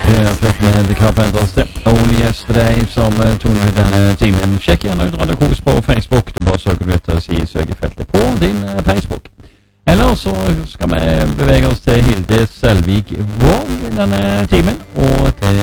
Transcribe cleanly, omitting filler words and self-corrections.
Flott med The Carpenters det. All Yesterday som tog ut denne timen. Sjekk gjerne ut Radiokurs på Facebook. Du bare søker du etter søkefeltet på din Facebook. Eller så skal vi bevege oss til Hilde Selvig Våg denne timen, og til